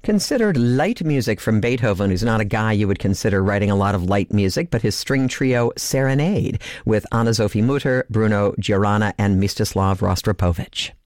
Considered light music from Beethoven, who's not a guy you would consider writing a lot of light music, but his string trio Serenade with Anna-Sophie Mutter, Bruno Giorana, and Mstislav Rostropovich.